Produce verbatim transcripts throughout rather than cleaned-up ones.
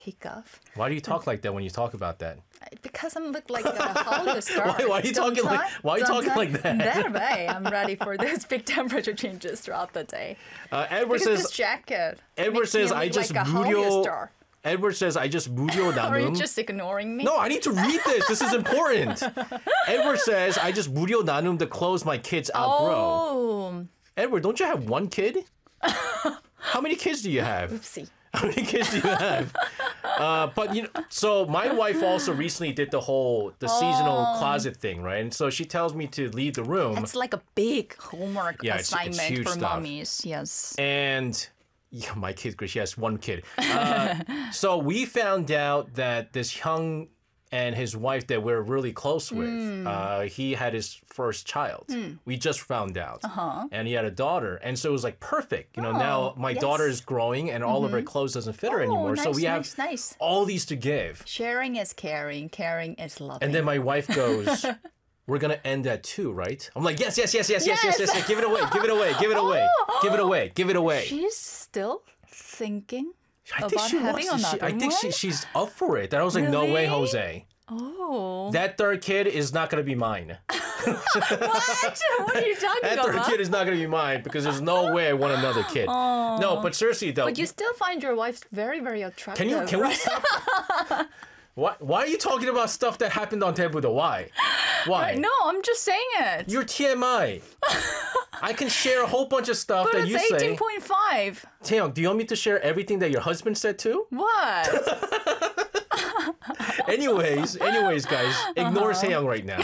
hiccup. Why do you talk like that when you talk about that? Because I'm look like a Hollywood star. Why, why are you talking like Why are you talking like that? That way, I'm ready for those big temperature changes throughout the day. Uh, Edward because says. This jacket. Edward makes me says look I just like a Hollywood star. Edward says I just 무료 나눔. Are you just ignoring me? No, I need to read this. This is important. Edward says I just 무료 나눔 the clothes my kids outgrow. Oh. Edward, don't you have one kid? How many kids do you have? Oopsie. How many kids do you have? Uh, but you know, so my wife also recently did the whole the seasonal Oh. closet thing, right? And so she tells me to leave the room. It's like a big homework Yeah, it's- it's assignment huge for stuff. mommies. Yes. And yeah, my kid, she has one kid. Uh, so we found out that this young and his wife that we're really close with, Hmm. uh, he had his first child. We just found out. Uh-huh. And he had a daughter. And so it was like perfect. You know, now my yes. daughter is growing and all of her clothes doesn't fit her Oh, anymore. so nice, we have nice, nice. all these to give. Sharing is caring. Caring is loving. And then my wife goes, we're going to end at two, right? I'm like, yes, yes, yes, yes, yes, yes, yes, Yes. yes. Give it away, give it away, give it away, give it away, give it away. She's still thinking I think about she having wants to, another she, I think she, one? she's up for it. And I was like, no way, Really? Jose. Oh. That third kid is not going to be mine. What? What are you talking That about? third kid is not going to be mine because there's no way I want another kid. No, but seriously though. But you still find your wife very, very attractive. Can you, can we right? stop? Why, why are you talking about stuff that happened on Daebudo? Why? Why? No, I'm just saying it. You're T M I. I can share a whole bunch of stuff But that you it's say. eighteen point five. Taeyong, do you want me to share everything that your husband said too? What? Anyways, anyways, guys, ignore Taeyong right now.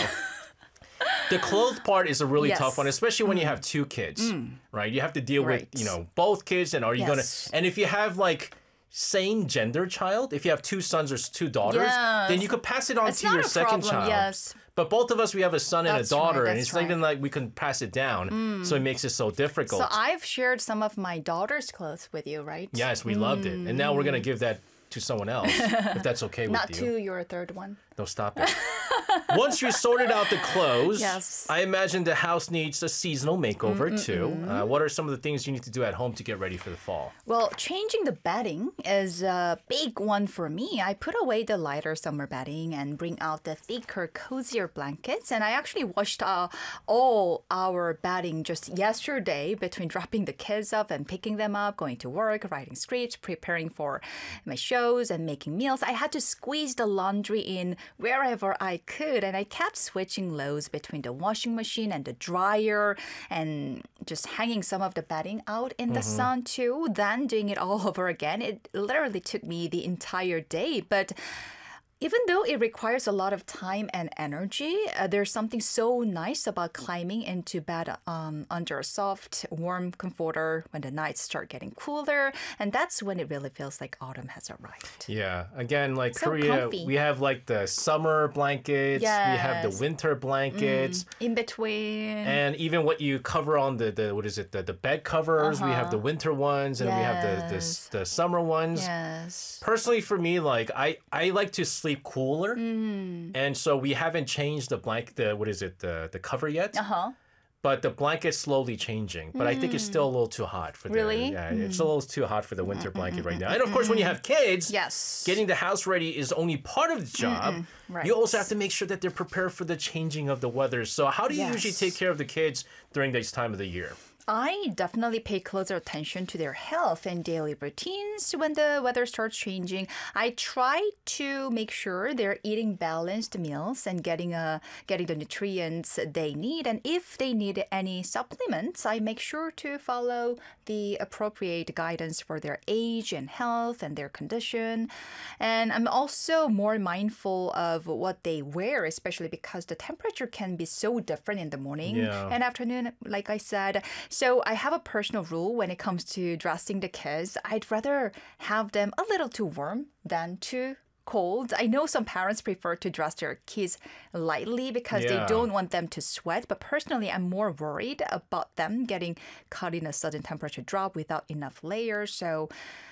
The clothes part is a really Yes. tough one, especially when you have two kids, right? You have to deal Right. with, you know, both kids, and are you Yes. gonna? And if you have like same gender child, if you have two sons or two daughters, Yes. then you could pass it on It's to not your a second problem, child. yes. But both of us, we have a son and That's a daughter, right, and that's it's not even right. like we can pass it down. So it makes it so difficult. So I've shared some of my daughter's clothes with you, right? Yes, we loved it, and now we're gonna give that to someone else if that's okay with Not you. to your third one. No, stop it. Once you sorted out the clothes, Yes. I imagine the house needs a seasonal makeover too. Uh, what are some of the things you need to do at home to get ready for the fall? Well, changing the bedding is a big one for me. I put away the lighter summer bedding and bring out the thicker, cozier blankets. And I actually washed uh, all our bedding just yesterday between dropping the kids off and picking them up, going to work, writing scripts, preparing for my shows, and making meals. I had to squeeze the laundry in wherever I could. And I kept switching loads between the washing machine and the dryer and just hanging some of the bedding out in the sun too. Then doing it all over again. It literally took me the entire day. But even though it requires a lot of time and energy, uh, there's something so nice about climbing into bed um, under a soft, warm comforter when the nights start getting cooler. And that's when it really feels like autumn has arrived. Yeah, again, like So Korea, comfy. we have like the summer blankets, we have the Yes. winter blankets. In between. And even what you cover on the, the what is it, the, the bed covers, we have the winter ones, and we have the, the, Yes. the summer ones. Yes. Personally, for me, like I, I like to sleep cooler, and so we haven't changed the blanket, the what is it, the the cover yet. Uh huh. But the blanket's slowly changing. But I think it's still a little too hot for the Really? yeah, it's a little too hot for the winter blanket right now. And of course, when you have kids, Yes. getting the house ready is only part of the job. Right. You also have to make sure that they're prepared for the changing of the weather. So how do you usually Yes. take care of the kids during this time of the year? I definitely pay closer attention to their health and daily routines when the weather starts changing. I try to make sure they're eating balanced meals and getting uh, getting the nutrients they need. And if they need any supplements, I make sure to follow the appropriate guidance for their age and health and their condition. And I'm also more mindful of what they wear, especially because the temperature can be so different in the morning Yeah. and afternoon, like I said. So I have a personal rule when it comes to dressing the kids. I'd rather have them a little too warm than too cold. I know some parents prefer to dress their kids lightly because Yeah. they don't want them to sweat. But personally, I'm more worried about them getting caught in a sudden temperature drop without enough layers. So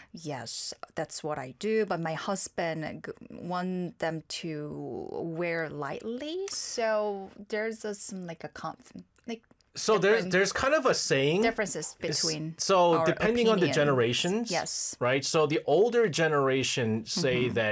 yes, that's what I do. But my husband g- want them to wear lightly. So there's a, some like a conf- like So there's different there's kind of a saying. differences between So our depending on the opinions. generations, Yes. right? So the older generation say that